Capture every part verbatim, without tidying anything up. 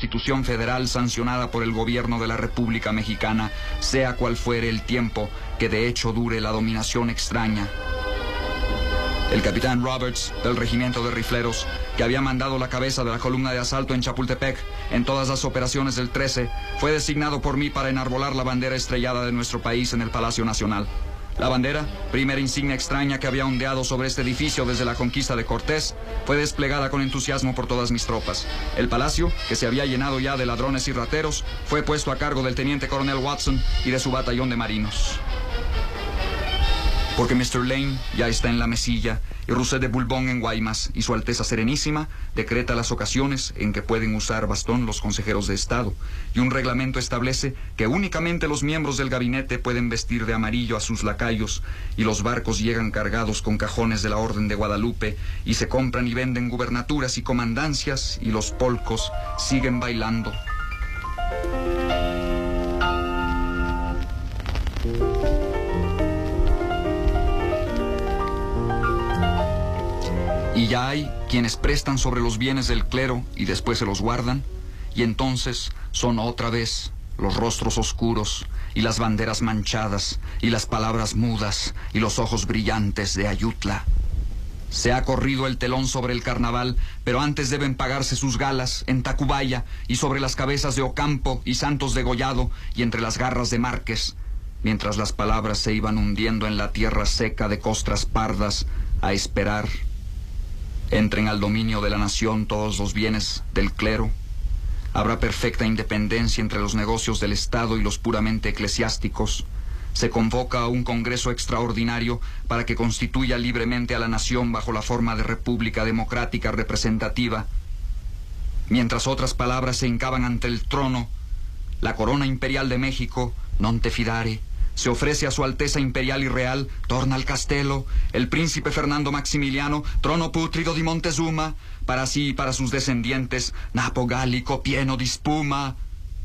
Constitución Federal sancionada por el gobierno de la República Mexicana, sea cual fuere el tiempo que de hecho dure la dominación extraña. El capitán Roberts, del regimiento de rifleros, que había mandado la cabeza de la columna de asalto en Chapultepec en todas las operaciones del trece, fue designado por mí para enarbolar la bandera estrellada de nuestro país en el Palacio Nacional. La bandera, primera insignia extraña que había ondeado sobre este edificio desde la conquista de Cortés, fue desplegada con entusiasmo por todas mis tropas. El palacio, que se había llenado ya de ladrones y rateros, fue puesto a cargo del teniente coronel Watson y de su batallón de marinos. Porque mister Lane ya está en la mesilla y Rousset de Boulbon en Guaymas, y Su Alteza Serenísima decreta las ocasiones en que pueden usar bastón los consejeros de Estado, y un reglamento establece que únicamente los miembros del gabinete pueden vestir de amarillo a sus lacayos, y los barcos llegan cargados con cajones de la Orden de Guadalupe, y se compran y venden gubernaturas y comandancias, y los polcos siguen bailando. Y ya hay quienes prestan sobre los bienes del clero y después se los guardan, y entonces son otra vez los rostros oscuros y las banderas manchadas y las palabras mudas y los ojos brillantes de Ayutla. Se ha corrido el telón sobre el carnaval, pero antes deben pagarse sus galas en Tacubaya y sobre las cabezas de Ocampo y Santos degollado y entre las garras de Márquez, mientras las palabras se iban hundiendo en la tierra seca de costras pardas a esperar. Entren al dominio de la nación todos los bienes del clero. Habrá perfecta independencia entre los negocios del Estado y los puramente eclesiásticos. Se convoca a un congreso extraordinario para que constituya libremente a la nación bajo la forma de república democrática representativa. Mientras otras palabras se hincaban ante el trono, la corona imperial de México, non te fidare, se ofrece a Su Alteza Imperial y Real, torna al Castelo, el príncipe Fernando Maximiliano, trono pútrido di Montezuma, para sí y para sus descendientes, napo gálico pieno di spuma.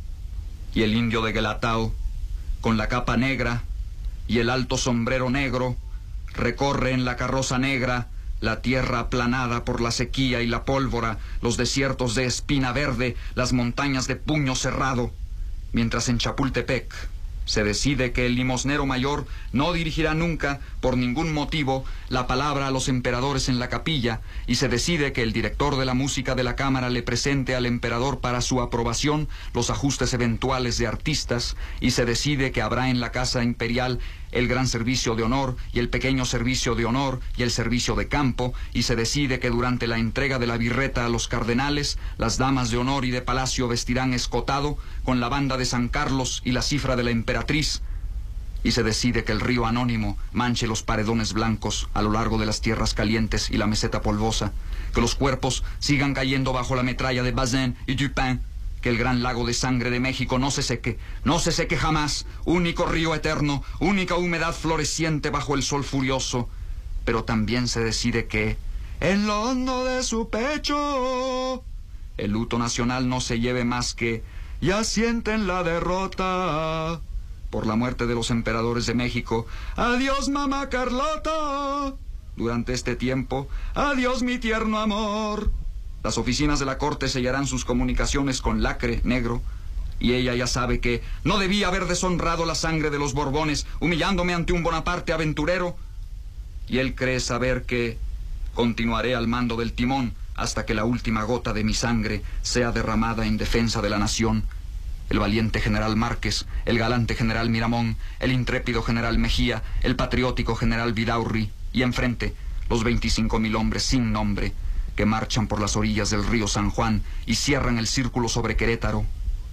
Y el indio de Guelatao, con la capa negra y el alto sombrero negro, recorre en la carroza negra la tierra aplanada por la sequía y la pólvora, los desiertos de espina verde, las montañas de puño cerrado, mientras en Chapultepec se decide que el limosnero mayor no dirigirá nunca, por ningún motivo, la palabra a los emperadores en la capilla, y se decide que el director de la música de la Cámara le presente al emperador para su aprobación los ajustes eventuales de artistas, y se decide que habrá en la Casa Imperial el gran servicio de honor y el pequeño servicio de honor y el servicio de campo, y se decide que durante la entrega de la birreta a los cardenales, las damas de honor y de palacio vestirán escotado con la banda de San Carlos y la cifra de la emperatriz, y se decide que el río Anónimo manche los paredones blancos a lo largo de las tierras calientes y la meseta polvosa, que los cuerpos sigan cayendo bajo la metralla de Bazin y Dupin, que el gran lago de sangre de México no se seque, no se seque jamás, único río eterno, única humedad floreciente bajo el sol furioso. Pero también se decide que, en lo hondo de su pecho, el luto nacional no se lleve más que, ya sienten la derrota por la muerte de los emperadores de México. Adiós, mamá Carlota. Durante este tiempo, adiós, mi tierno amor. Las oficinas de la corte sellarán sus comunicaciones con lacre negro, y ella ya sabe que no debía haber deshonrado la sangre de los Borbones, humillándome ante un Bonaparte aventurero, y él cree saber que continuaré al mando del timón hasta que la última gota de mi sangre sea derramada en defensa de la nación. El valiente general Márquez, el galante general Miramón, el intrépido general Mejía, el patriótico general Vidaurri, y enfrente los veinticinco mil hombres sin nombre que marchan por las orillas del río San Juan y cierran el círculo sobre Querétaro.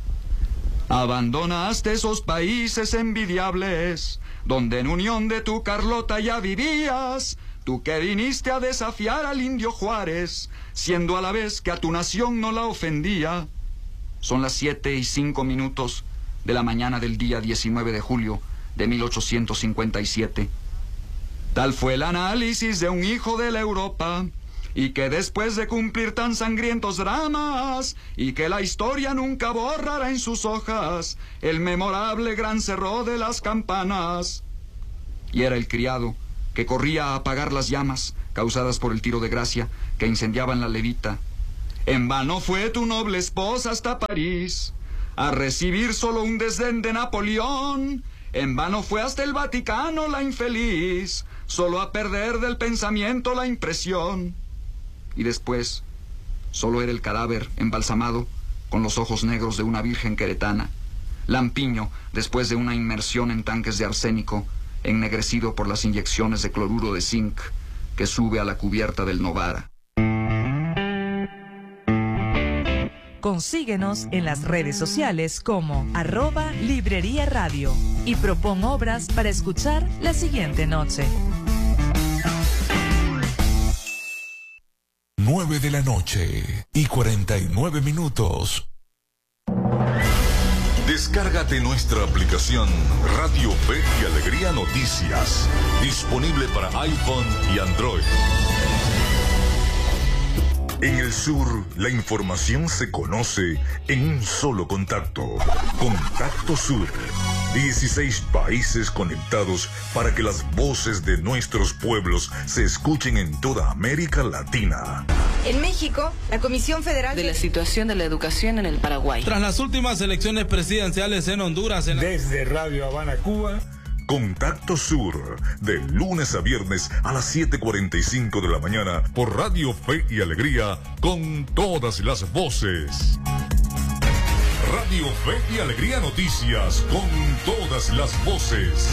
Abandonaste esos países envidiables, donde en unión de tu Carlota ya vivías, tú que viniste a desafiar al indio Juárez, siendo a la vez que a tu nación no la ofendía. Son las siete y cinco minutos de la mañana del día diecinueve de julio de mil ochocientos cincuenta y siete. Tal fue el análisis de un hijo de la Europa, y que después de cumplir tan sangrientos dramas, y que la historia nunca borrará en sus hojas, el memorable gran cerro de las campanas. Y era el criado que corría a apagar las llamas causadas por el tiro de gracia que incendiaban la levita. En vano fue tu noble esposa hasta París, a recibir solo un desdén de Napoleón. En vano fue hasta el Vaticano la infeliz, solo a perder del pensamiento la impresión. Y después, solo era el cadáver embalsamado, con los ojos negros de una virgen queretana, lampiño después de una inmersión en tanques de arsénico, ennegrecido por las inyecciones de cloruro de zinc que sube a la cubierta del Novara. Consíguenos en las redes sociales como arroba Librería Radio y propón obras para escuchar la siguiente noche. nueve de la noche y cuarenta y nueve minutos. Descárgate nuestra aplicación Radio Fe y Alegría Noticias, disponible para iPhone y Android. En el sur, la información se conoce en un solo contacto. Contacto Sur. dieciséis países conectados para que las voces de nuestros pueblos se escuchen en toda América Latina. En México, la Comisión Federal de la situación de la educación en el Paraguay. Tras las últimas elecciones presidenciales en Honduras. En la... Desde Radio Habana, Cuba. Contacto Sur, de lunes a viernes a las siete cuarenta y cinco de la mañana por Radio Fe y Alegría, con todas las voces. Radio Fe y Alegría Noticias, con todas las voces.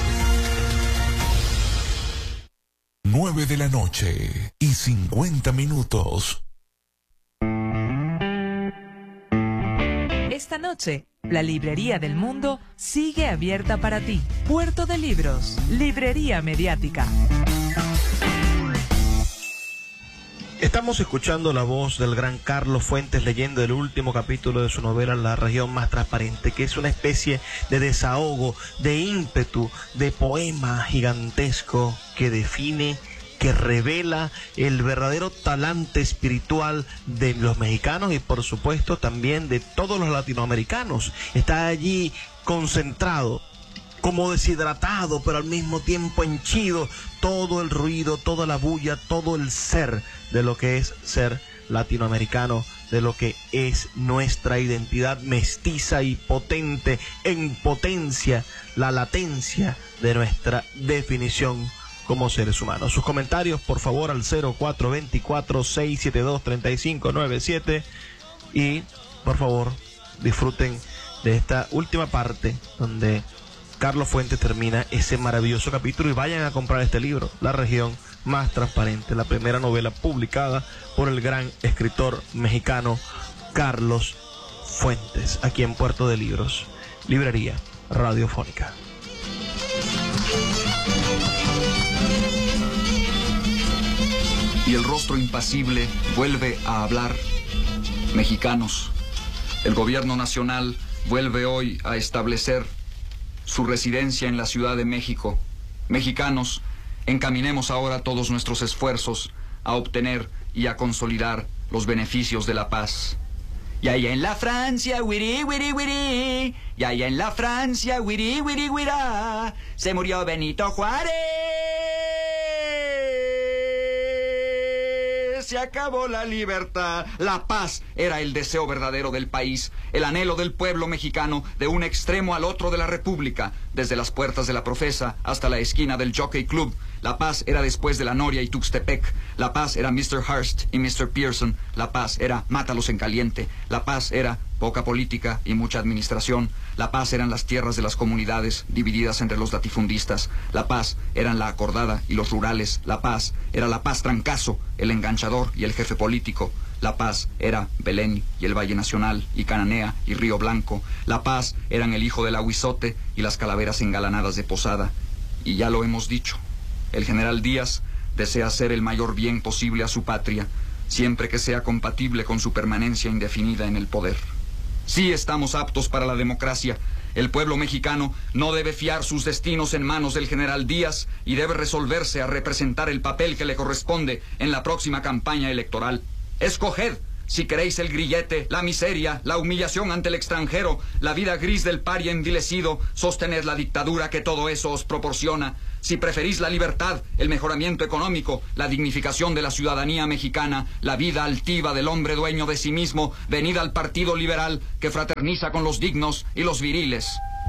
nueve de la noche y cincuenta minutos. Esta noche, la Librería del Mundo sigue abierta para ti. Puerto de Libros, Librería Mediática. Estamos escuchando la voz del gran Carlos Fuentes leyendo el último capítulo de su novela La región más transparente, que es una especie de desahogo, de ímpetu, de poema gigantesco que define, que revela el verdadero talante espiritual de los mexicanos y por supuesto también de todos los latinoamericanos. Está allí concentrado, como deshidratado, pero al mismo tiempo henchido, todo el ruido, toda la bulla, todo el ser de lo que es ser latinoamericano, de lo que es nuestra identidad mestiza y potente, en potencia, la latencia de nuestra definición como seres humanos. Sus comentarios, por favor, al cero cuatro dos cuatro, seis siete dos, tres cinco nueve siete y, por favor, disfruten de esta última parte donde Carlos Fuentes termina ese maravilloso capítulo y vayan a comprar este libro, La región más transparente, la primera novela publicada por el gran escritor mexicano Carlos Fuentes, aquí en Puerto de Libros, Librería Radiofónica. Y el rostro impasible vuelve a hablar. Mexicanos, el gobierno nacional vuelve hoy a establecer su residencia en la Ciudad de México. Mexicanos, encaminemos ahora todos nuestros esfuerzos a obtener y a consolidar los beneficios de la paz. Y allá en la Francia, wiri, wiri, wiri, y allá en la Francia, wiri, wiri, wira, se murió Benito Juárez. Se acabó la libertad. La paz era el deseo verdadero del país, el anhelo del pueblo mexicano de un extremo al otro de la república, desde las puertas de la Profesa hasta la esquina del Jockey Club. La paz era después de la Noria y Tuxtepec. La paz era mister Hearst y mister Pearson. La paz era mátalos en caliente. La paz era poca política y mucha administración. La paz eran las tierras de las comunidades divididas entre los latifundistas. La paz eran la acordada y los rurales. La paz era la paz trancazo, el enganchador y el jefe político. La paz era Belén y el Valle Nacional y Cananea y Río Blanco. La paz eran el hijo del aguizote y las calaveras engalanadas de Posada. Y ya lo hemos dicho, el general Díaz desea hacer el mayor bien posible a su patria, siempre que sea compatible con su permanencia indefinida en el poder. Sí estamos aptos para la democracia. El pueblo mexicano no debe fiar sus destinos en manos del general Díaz y debe resolverse a representar el papel que le corresponde en la próxima campaña electoral. Escoged si queréis el grillete, la miseria, la humillación ante el extranjero, la vida gris del paria envilecido, sostened la dictadura que todo eso os proporciona. Si preferís la libertad, el mejoramiento económico, la dignificación de la ciudadanía mexicana, la vida altiva del hombre dueño de sí mismo, venid al Partido Liberal que fraterniza con los dignos y los viriles.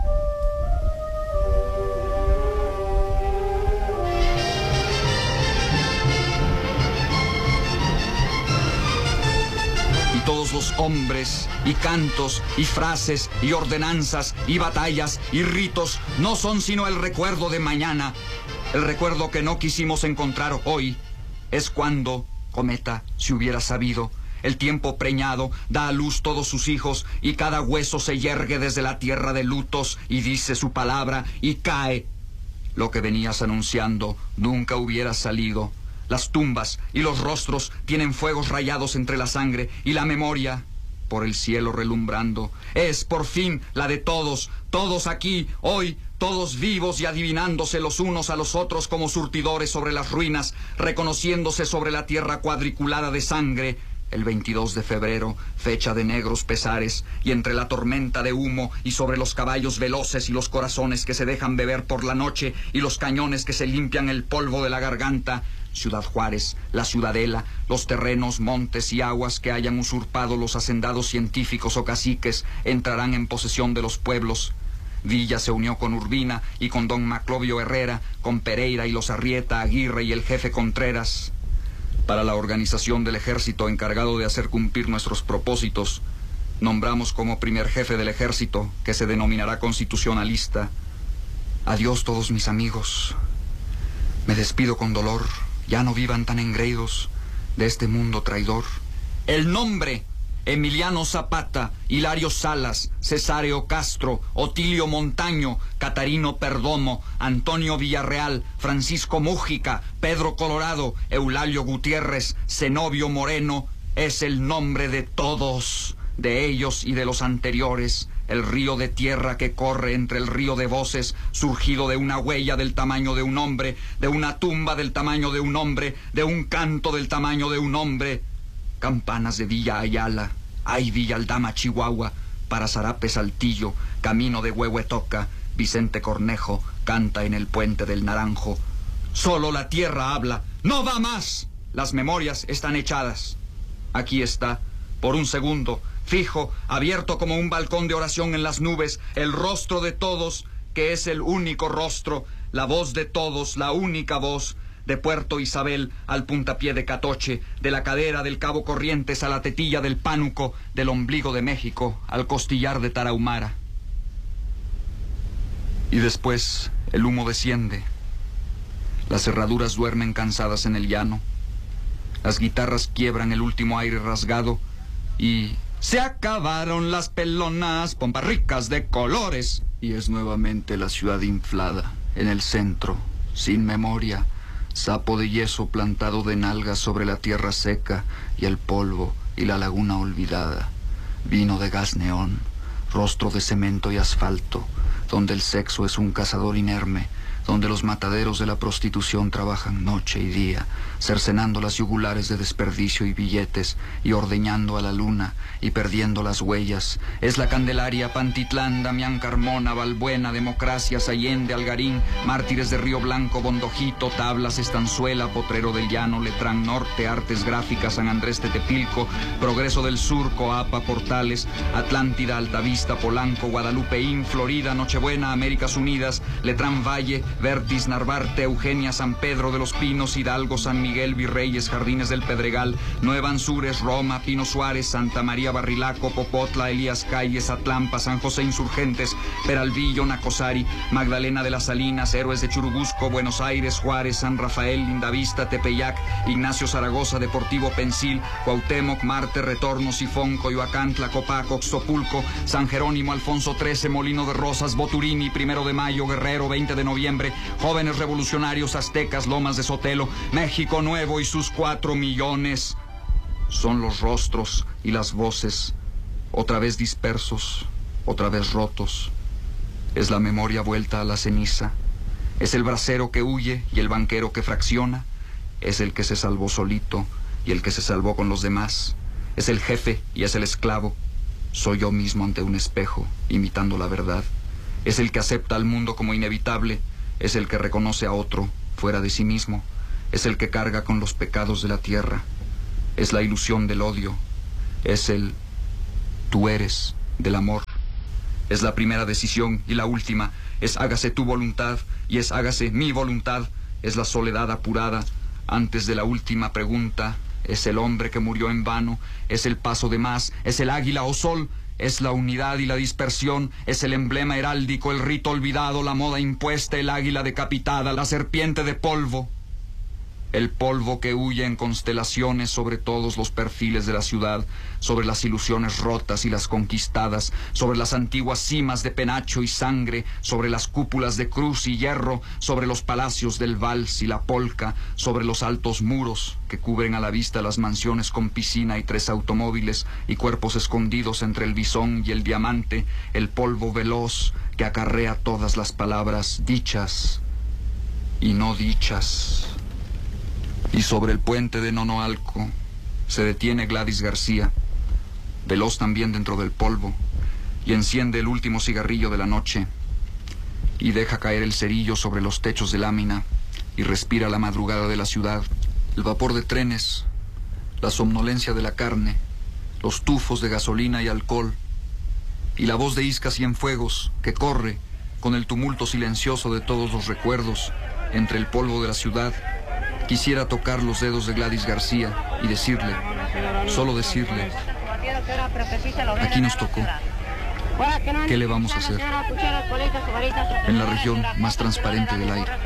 Todos los hombres, y cantos, y frases, y ordenanzas, y batallas, y ritos, no son sino el recuerdo de mañana. El recuerdo que no quisimos encontrar hoy es cuando, cometa, si hubiera sabido, el tiempo preñado da a luz todos sus hijos, y cada hueso se yergue desde la tierra de lutos, y dice su palabra, y cae. Lo que venías anunciando nunca hubiera salido. Las tumbas y los rostros tienen fuegos rayados entre la sangre, y la memoria, por el cielo relumbrando, es por fin la de todos, todos aquí, hoy, todos vivos y adivinándose los unos a los otros como surtidores sobre las ruinas, reconociéndose sobre la tierra cuadriculada de sangre. El veintidós de febrero, fecha de negros pesares, y entre la tormenta de humo, y sobre los caballos veloces y los corazones que se dejan beber por la noche, y los cañones que se limpian el polvo de la garganta, Ciudad Juárez, la Ciudadela, los terrenos, montes y aguas que hayan usurpado los hacendados científicos o caciques entrarán en posesión de los pueblos. Villa se unió con Urbina y con don Maclovio Herrera, con Pereira y los Arrieta, Aguirre y el jefe Contreras. Para la organización del ejército encargado de hacer cumplir nuestros propósitos, nombramos como primer jefe del ejército, que se denominará constitucionalista. Adiós todos mis amigos. Me despido con dolor. Ya no vivan tan engreídos de este mundo traidor. El nombre: Emiliano Zapata, Hilario Salas, Cesáreo Castro, Otilio Montaño, Catarino Perdomo, Antonio Villarreal, Francisco Mújica, Pedro Colorado, Eulalio Gutiérrez, Zenobio Moreno, es el nombre de todos, de ellos y de los anteriores. El río de tierra que corre entre el río de voces, surgido de una huella del tamaño de un hombre, de una tumba del tamaño de un hombre, de un canto del tamaño de un hombre. Campanas de Villa Ayala, ay Villa Aldama, Chihuahua, para Zarape Saltillo, camino de Huehuetoca, Vicente Cornejo canta en el puente del Naranjo. Solo la tierra habla, no va más. Las memorias están echadas. Aquí está, por un segundo, fijo, abierto como un balcón de oración en las nubes, el rostro de todos, que es el único rostro, la voz de todos, la única voz, de Puerto Isabel al puntapié de Catoche, de la cadera del Cabo Corrientes a la tetilla del Pánuco, del ombligo de México al costillar de Tarahumara. Y después el humo desciende, las herraduras duermen cansadas en el llano, las guitarras quiebran el último aire rasgado, y se acabaron las pelonas, pompas ricas de colores. Y es nuevamente la ciudad inflada, en el centro, sin memoria, sapo de yeso plantado de nalgas sobre la tierra seca, y el polvo y la laguna olvidada. Vino de gas neón, rostro de cemento y asfalto, donde el sexo es un cazador inerme, donde los mataderos de la prostitución trabajan noche y día, cercenando las yugulares de desperdicio y billetes, y ordeñando a la luna, y perdiendo las huellas. Es la Candelaria, Pantitlán, Damián Carmona, Balbuena, Democracias, Allende, Algarín, Mártires de Río Blanco, Bondojito, Tablas, Estanzuela, Potrero del Llano, Letrán Norte, Artes Gráficas, San Andrés Tetepilco, Progreso del Sur, Coapa, Portales, Atlántida, Altavista, Polanco, Guadalupeín, Florida, Nochebuena, Américas Unidas, Letrán Valle, Vertis, Narvarte, Eugenia, San Pedro de los Pinos, Hidalgo, San Miguel, Virreyes, Jardines del Pedregal, Nueva Anzures, Roma, Pino Suárez, Santa María Barrilaco, Popotla, Elías Calles, Atlampa, San José Insurgentes, Peralvillo, Nacosari, Magdalena de las Salinas, Héroes de Churubusco, Buenos Aires, Juárez, San Rafael, Lindavista, Tepeyac, Ignacio Zaragoza, Deportivo Pensil, Cuauhtémoc, Marte, Retorno, Sifón, Coyoacán, Tlacopaco, Xopulco, San Jerónimo, Alfonso trece, Molino de Rosas, Boturini, Primero de Mayo, Guerrero, veinte de noviembre, Jóvenes Revolucionarios, Aztecas, Lomas de Sotelo, México Nuevo y sus cuatro millones. Son los rostros y las voces, otra vez dispersos, otra vez rotos. Es la memoria vuelta a la ceniza. Es el bracero que huye y el banquero que fracciona. Es el que se salvó solito y el que se salvó con los demás. Es el jefe y es el esclavo. Soy yo mismo ante un espejo, imitando la verdad. Es el que acepta al mundo como inevitable. Es el que reconoce a otro fuera de sí mismo. Es el que carga con los pecados de la tierra. Es la ilusión del odio. Es el tú eres del amor. Es la primera decisión y la última. Es hágase tu voluntad y es hágase mi voluntad. Es la soledad apurada antes de la última pregunta. Es el hombre que murió en vano. Es el paso de más. Es el águila o sol. Es la unidad y la dispersión. Es el emblema heráldico, el rito olvidado, la moda impuesta, el águila decapitada, la serpiente de polvo. El polvo que huye en constelaciones sobre todos los perfiles de la ciudad, sobre las ilusiones rotas y las conquistadas, sobre las antiguas cimas de penacho y sangre, sobre las cúpulas de cruz y hierro, sobre los palacios del vals y la polca, sobre los altos muros que cubren a la vista las mansiones con piscina y tres automóviles y cuerpos escondidos entre el bisón y el diamante, el polvo veloz que acarrea todas las palabras dichas y no dichas. Y sobre el puente de Nonoalco se detiene Gladys García, veloz también dentro del polvo, y enciende el último cigarrillo de la noche, y deja caer el cerillo sobre los techos de lámina, y respira la madrugada de la ciudad, el vapor de trenes, la somnolencia de la carne, los tufos de gasolina y alcohol, y la voz de Isca Cienfuegos que corre con el tumulto silencioso de todos los recuerdos entre el polvo de la ciudad. Quisiera tocar los dedos de Gladys García y decirle, solo decirle, aquí nos tocó. ¿Qué le vamos a hacer? En la región más transparente del aire.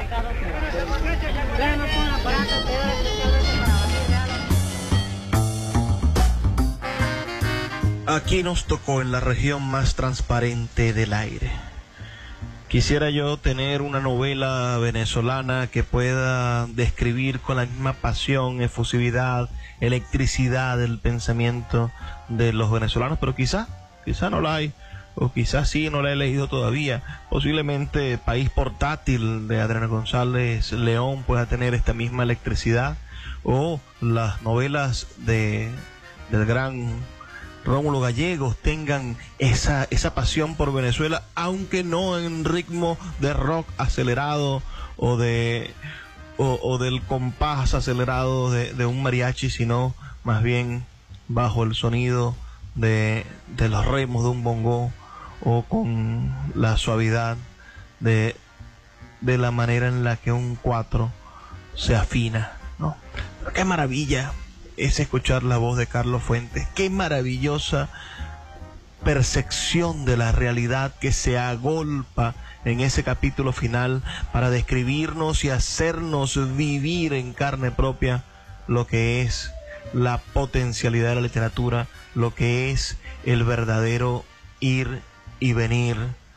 Aquí nos tocó en la región más transparente del aire. Quisiera yo tener una novela venezolana que pueda describir con la misma pasión, efusividad, electricidad del pensamiento de los venezolanos, pero quizá, quizá no la hay, o quizá sí, no la he leído todavía. Posiblemente País Portátil de Adriana González León pueda tener esta misma electricidad, o las novelas de del gran Rómulo Gallegos tengan esa, esa pasión por Venezuela, aunque no en ritmo de rock acelerado o de o, o del compás acelerado de, de un mariachi, sino más bien bajo el sonido de, de los remos de un bongo, o con la suavidad de, de la manera en la que un cuatro se afina, ¿no? Pero qué maravilla es escuchar la voz de Carlos Fuentes. Qué maravillosa percepción de la realidad que se agolpa en ese capítulo final para describirnos y hacernos vivir en carne propia lo que es la potencialidad de la literatura, lo que es el verdadero ir y venir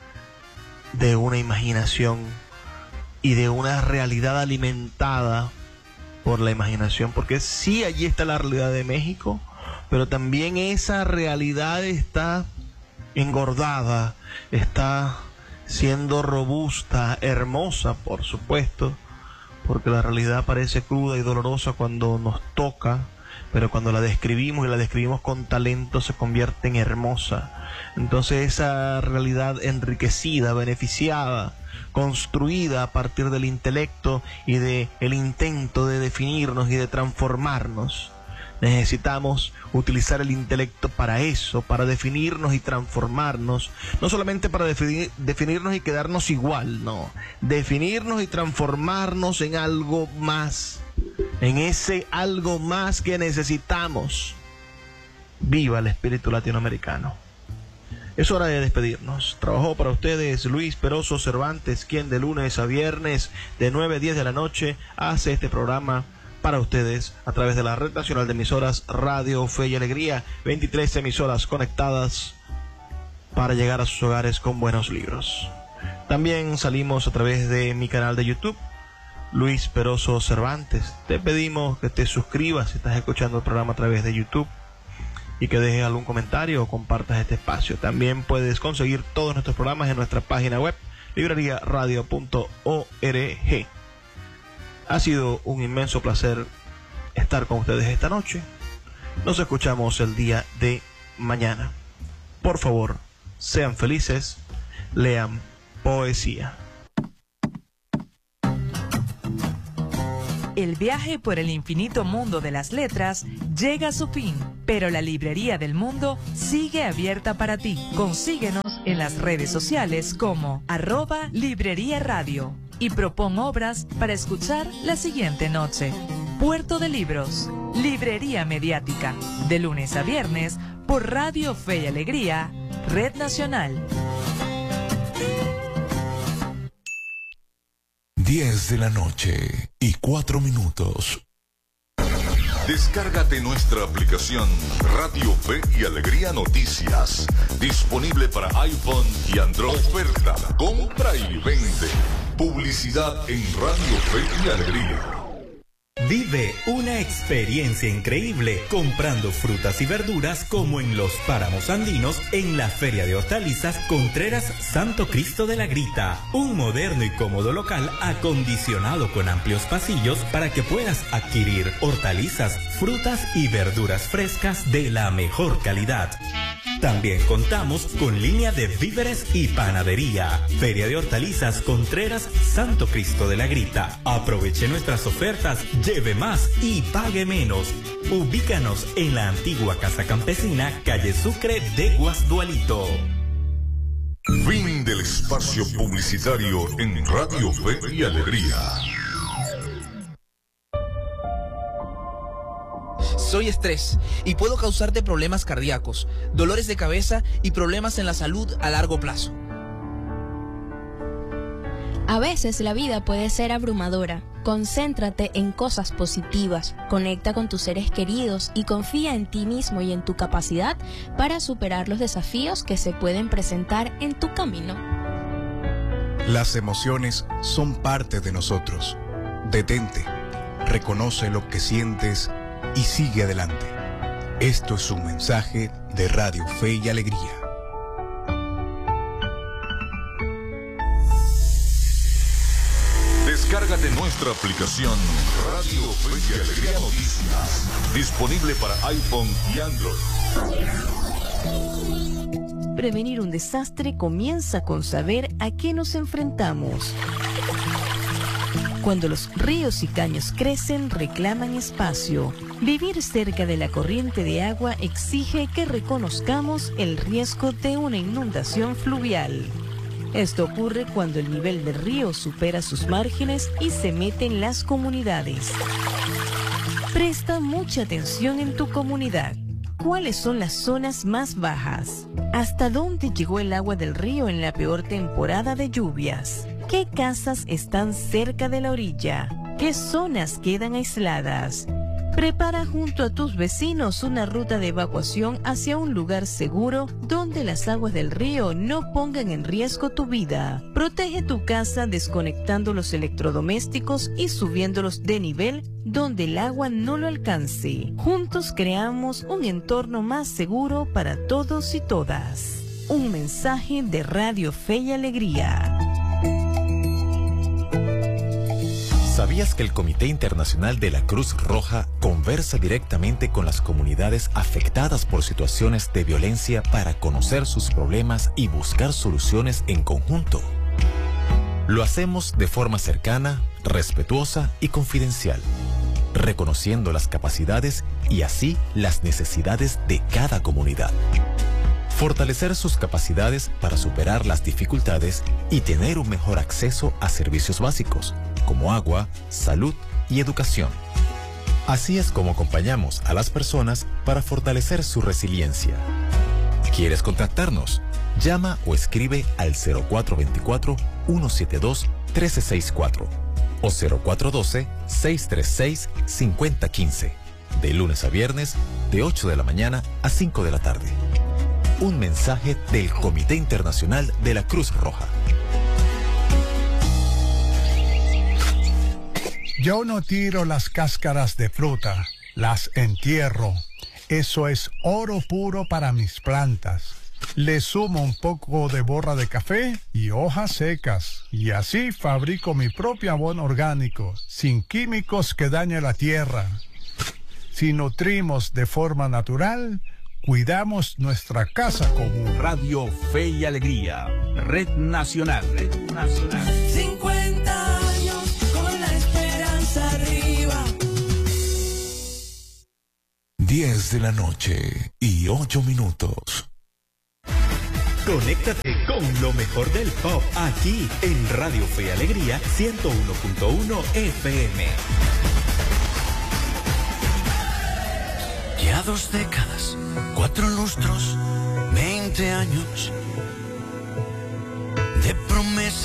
de una imaginación y de una realidad alimentada por la imaginación, porque sí, allí está la realidad de México, pero también esa realidad está engordada, está siendo robusta, hermosa, por supuesto, porque la realidad parece cruda y dolorosa cuando nos toca, pero cuando la describimos y la describimos con talento se convierte en hermosa. Entonces esa realidad enriquecida, beneficiada, construida a partir del intelecto y de el intento de definirnos y de transformarnos. Necesitamos utilizar el intelecto para eso, para definirnos y transformarnos, no solamente para definir, definirnos y quedarnos igual, no, definirnos y transformarnos en algo más, en ese algo más que necesitamos. Viva el espíritu latinoamericano. Es hora de despedirnos. Trabajó para ustedes Luis Peroso Cervantes, quien de lunes a viernes de nueve a diez de la noche hace este programa para ustedes a través de la red nacional de emisoras Radio Fe y Alegría, veintitrés emisoras conectadas para llegar a sus hogares con buenos libros. También salimos a través de mi canal de YouTube, Luis Peroso Cervantes. Te pedimos que te suscribas si estás escuchando el programa a través de YouTube y que dejes algún comentario o compartas este espacio. También puedes conseguir todos nuestros programas en nuestra página web, librería radio punto org. Ha sido un inmenso placer estar con ustedes esta noche. Nos escuchamos el día de mañana. Por favor, sean felices, lean poesía. El viaje por el infinito mundo de las letras llega a su fin, pero la Librería del Mundo sigue abierta para ti. Consíguenos en las redes sociales como arroba Librería Radio y propon obras para escuchar la siguiente noche. Puerto de Libros, Librería Mediática, de lunes a viernes por Radio Fe y Alegría, Red Nacional. diez de la noche y cuatro minutos. Descárgate nuestra aplicación Radio Fe y Alegría Noticias, disponible para iPhone y Android. Oferta, compra y vende. Publicidad en Radio Fe y Alegría. Vive una experiencia increíble comprando frutas y verduras como en los páramos andinos en la Feria de Hortalizas Contreras Santo Cristo de la Grita. Un moderno y cómodo local acondicionado con amplios pasillos para que puedas adquirir hortalizas, frutas y verduras frescas de la mejor calidad. También contamos con línea de víveres y panadería. Feria de Hortalizas Contreras Santo Cristo de la Grita. Aproveche nuestras ofertas, lleve más y pague menos. Ubícanos en la antigua Casa Campesina, calle Sucre de Guasdualito. Fin del espacio publicitario en Radio Fe y Alegría. Soy estrés y puedo causarte problemas cardíacos, dolores de cabeza y problemas en la salud a largo plazo. A veces la vida puede ser abrumadora. Concéntrate en cosas positivas, conecta con tus seres queridos y confía en ti mismo y en tu capacidad para superar los desafíos que se pueden presentar en tu camino. Las emociones son parte de nosotros. Detente, reconoce lo que sientes y sigue adelante. Esto es un mensaje de Radio Fe y Alegría. Descárgate nuestra aplicación Radio Fe y Alegría Noticias, disponible para iPhone y Android. Prevenir un desastre comienza con saber a qué nos enfrentamos. Cuando los ríos y caños crecen, reclaman espacio. Vivir cerca de la corriente de agua exige que reconozcamos el riesgo de una inundación fluvial. Esto ocurre cuando el nivel del río supera sus márgenes y se mete en las comunidades. Presta mucha atención en tu comunidad. ¿Cuáles son las zonas más bajas? ¿Hasta dónde llegó el agua del río en la peor temporada de lluvias? ¿Qué casas están cerca de la orilla? ¿Qué zonas quedan aisladas? Prepara junto a tus vecinos una ruta de evacuación hacia un lugar seguro donde las aguas del río no pongan en riesgo tu vida. Protege tu casa desconectando los electrodomésticos y subiéndolos de nivel donde el agua no lo alcance. Juntos creamos un entorno más seguro para todos y todas. Un mensaje de Radio Fe y Alegría. ¿Sabías que el Comité Internacional de la Cruz Roja conversa directamente con las comunidades afectadas por situaciones de violencia para conocer sus problemas y buscar soluciones en conjunto? Lo hacemos de forma cercana, respetuosa y confidencial, reconociendo las capacidades y así las necesidades de cada comunidad. Fortalecer sus capacidades para superar las dificultades y tener un mejor acceso a servicios básicos, como agua, salud y educación. Así es como acompañamos a las personas para fortalecer su resiliencia. ¿Quieres contactarnos? Llama o escribe al cero cuatro dos cuatro, uno siete dos, uno tres seis cuatro o cero cuatro uno dos, seis tres seis, cinco cero uno cinco, de lunes a viernes, de ocho de la mañana a cinco de la tarde. Un mensaje del Comité Internacional de la Cruz Roja. Yo no tiro las cáscaras de fruta, las entierro. Eso es oro puro para mis plantas. Le sumo un poco de borra de café y hojas secas. Y así fabrico mi propio abono orgánico, sin químicos que dañen la tierra. Si nutrimos de forma natural, cuidamos nuestra casa común. Radio Fe y Alegría, Red Nacional. Red Nacional. cincuenta años con la esperanza arriba. diez de la noche y ocho minutos. Conéctate con lo mejor del pop aquí en Radio Fe y Alegría ciento uno punto uno F M. Ya dos décadas, cuatro lustros, veinte años,